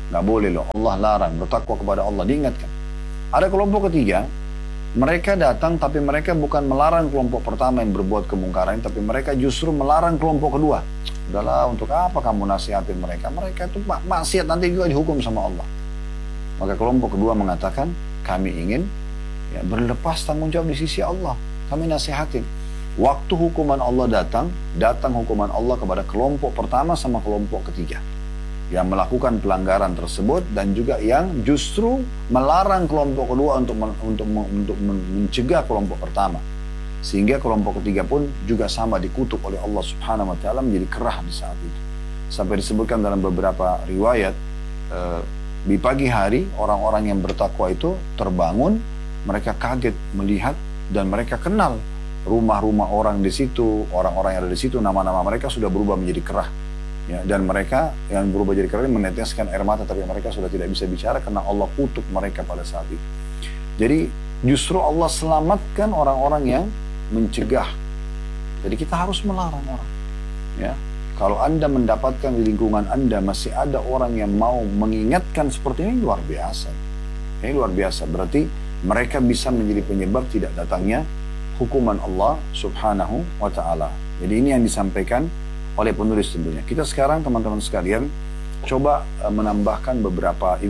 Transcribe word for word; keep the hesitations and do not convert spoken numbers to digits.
Nggak boleh loh, Allah larang, bertakwa kepada Allah, diingatkan. Ada kelompok ketiga, mereka datang tapi mereka bukan melarang kelompok pertama yang berbuat kemungkaran, tapi mereka justru melarang kelompok kedua. Udahlah, untuk apa kamu nasihatin mereka? Mereka itu mak maksiat, nanti juga dihukum sama Allah. Maka kelompok kedua mengatakan, kami ingin ya, berlepas tanggung jawab di sisi Allah. Kami nasihatin. Waktu hukuman Allah datang, datang hukuman Allah kepada kelompok pertama sama kelompok ketiga yang melakukan pelanggaran tersebut, dan juga yang justru melarang kelompok kedua untuk men, untuk untuk mencegah kelompok pertama, sehingga kelompok ketiga pun juga sama dikutuk oleh Allah Subhanahu Wa Taala menjadi kerah di saat itu. Sampai disebutkan dalam beberapa riwayat, eh, di pagi hari orang-orang yang bertakwa itu terbangun, mereka kaget melihat dan mereka kenal rumah-rumah orang di situ, orang-orang yang ada di situ, nama-nama mereka sudah berubah menjadi kerah. Ya, dan mereka yang berubah jadi kerah meneteskan air mata, tapi mereka sudah tidak bisa bicara karena Allah kutuk mereka pada saat itu. Jadi justru Allah selamatkan orang-orang yang mencegah. Jadi kita harus melarang orang. Ya, kalau Anda mendapatkan di lingkungan Anda masih ada orang yang mau mengingatkan seperti ini, luar biasa. Ini luar biasa. Berarti mereka bisa menjadi penyebab tidak datangnya hukuman Allah Subhanahu Wa Taala. Jadi ini yang disampaikan oleh penulis tentunya. Kita sekarang teman-teman sekalian coba menambahkan beberapa